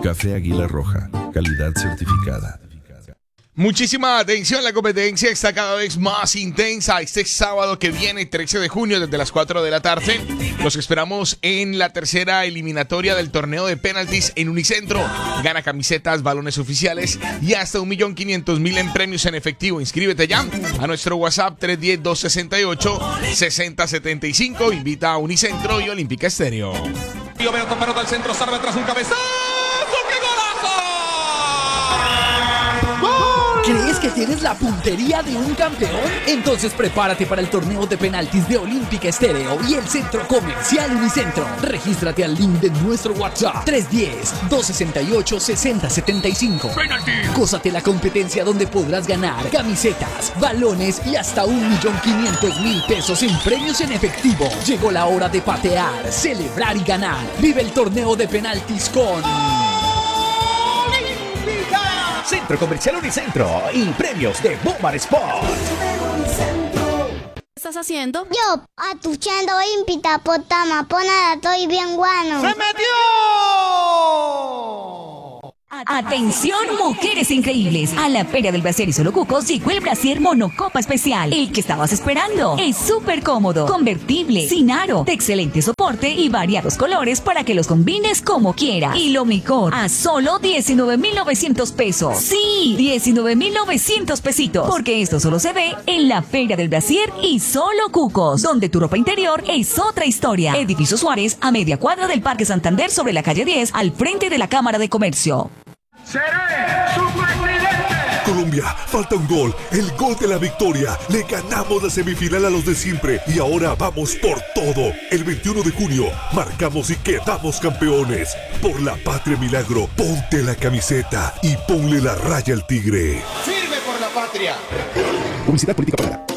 Café Águila Roja, calidad certificada. Muchísima atención, la competencia está cada vez más intensa. Este sábado que viene, 13 de junio, desde las 4 de la tarde, los esperamos en la tercera eliminatoria del torneo de penaltis en Unicentro. Gana camisetas, balones oficiales y hasta 1.500.000 en premios en efectivo. Inscríbete ya a nuestro WhatsApp 310-268-6075. Invita a Unicentro y Olímpica Estéreo. Yo veo con pelota al centro, salve tras un cabezazo. ¡Qué golazo! ¿Crees que tienes la puntería de un campeón? Entonces prepárate para el torneo de penaltis de Olímpica Estéreo y el Centro Comercial Unicentro. Regístrate al link de nuestro WhatsApp 310-268-6075. ¡Penalti! Gózate la competencia donde podrás ganar camisetas, balones y hasta 1.500.000 pesos en premios en efectivo. Llegó la hora de patear, celebrar y ganar. Vive el torneo de penaltis con Centro Comercial Unicentro y premios de Bombar Sport. ¿Qué estás haciendo? Yo, atuchando ímpita potama, ponada, estoy bien guano. ¡Se metió! Atención, mujeres increíbles. A la Feria del Brasier y Solo Cucos llegó el Brasier Monocopa Especial. El que estabas esperando. Es súper cómodo, convertible, sin aro, de excelente soporte y variados colores para que los combines como quieras. Y lo mejor, a solo 19,900 pesos. Sí, 19,900 pesitos. Porque esto solo se ve en la Feria del Brasier y Solo Cucos, donde tu ropa interior es otra historia. Edificio Suárez, a media cuadra del Parque Santander, sobre la calle 10, al frente de la Cámara de Comercio. ¡Seré su presidente! Colombia, falta un gol, el gol de la victoria. Le ganamos la semifinal a los de siempre y ahora vamos por todo. El 21 de junio marcamos y quedamos campeones. Por la patria milagro, ponte la camiseta y ponle la raya al tigre. ¡Firme por la patria! Publicidad política pagada.